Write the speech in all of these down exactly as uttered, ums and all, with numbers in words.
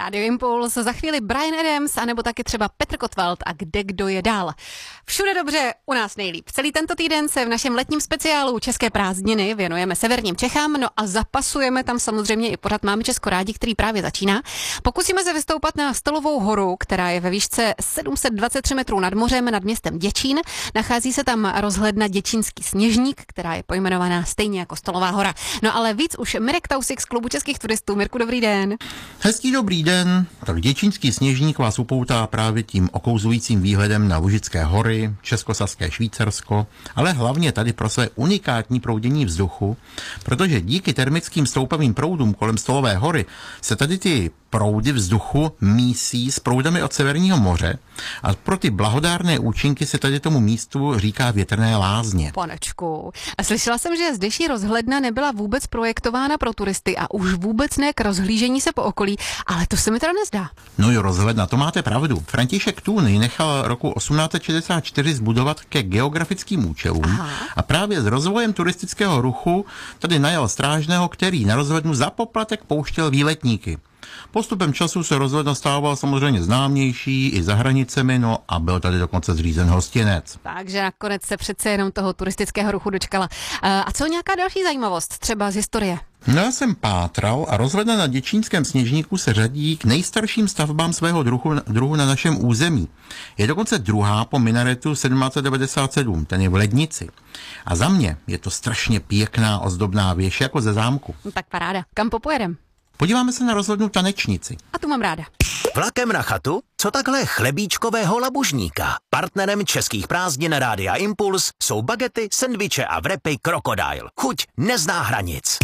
Radio Impuls, za chvíli Bryan Adams, anebo taky třeba Petr Kotvald a Kde kdo je dál. Všude dobře, u nás nejlíp. Celý tento týden se v našem letním speciálu České prázdniny věnujeme severním Čechám, no a zapasujeme tam samozřejmě i pořad Máme Česko rádi, který právě začíná. Pokusíme se vystoupat na Stolovou horu, která je ve výšce sedm set dvacet tři metrů nad mořem, nad městem Děčín. Nachází se tam rozhledna Děčínský Sněžník, která je pojmenovaná stejně jako Stolová hora. No ale víc už Mirek Tausik z Klubu českých turistů. Mirku, dobrý den. Hezký dobrý den. Tak Děčínský Sněžník vás upoutá právě tím okouzlujícím výhledem na Lužické hory, Českosaské Švýcarsko, ale hlavně tady pro své unikátní proudění vzduchu, protože díky termickým stoupavým proudům kolem Stolové hory se tady ty proudy vzduchu mísí s proudami od Severního moře a pro ty blahodárné účinky se tady tomu místu říká větrné lázně. Panečku, a slyšela jsem, že zdejší rozhledna nebyla vůbec projektována pro turisty a už vůbec ne k rozhlížení se po okolí, ale to se mi teda nezdá. No jo, rozhledna, to máte pravdu. František Tůny nechal roku osmnáct set šedesát čtyři zbudovat ke geografickým účelům. Aha. A právě s rozvojem turistického ruchu tady najal strážného, který na rozhlednu za poplatek pouštěl výletníky. Postupem času se rozhledna stával samozřejmě známější i za hranicemi, no a byl tady dokonce zřízen hostinec. Takže nakonec se přece jenom toho turistického ruchu dočkala. A co nějaká další zajímavost, třeba z historie? No, já jsem pátral a rozhledna na Děčínském Sněžníku se řadí k nejstarším stavbám svého druhu, druhu na našem území. Je dokonce druhá po minaretu sedmnáct set devadesát sedm, ten je v Lednici. A za mě je to strašně pěkná ozdobná věž jako ze zámku. No, tak paráda. Kam popojedem? Podíváme se na rozhlednu Tanečnici. A tu mám ráda. Vlakem na chatu? Co takhle chlebíčkového labužníka? Partnerem českých prázdnin Rádia Impuls jsou bagety, sendviče a vrepy Krokodil. Chuť nezná hranic.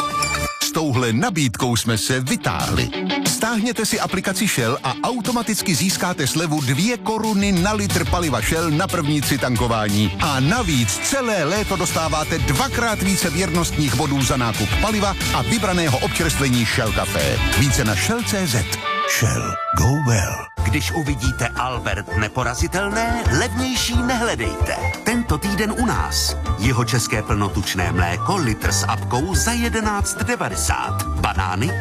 S touhle nabídkou jsme se vytáhli. Stáhněte si aplikaci Shell a automaticky získáte slevu dvě koruny na litr paliva Shell na první tři tankování. A navíc celé léto dostáváte dvakrát více věrnostních bodů za nákup paliva a vybraného občerstvení Shell Café. Více na shell tečka cé zet. Shell. Go well. Když uvidíte Albert Neporazitelné, levnější nehledejte. Tento týden u nás. Jeho české plnotučné mléko litr s apkou za jedenáct devadesát. Banány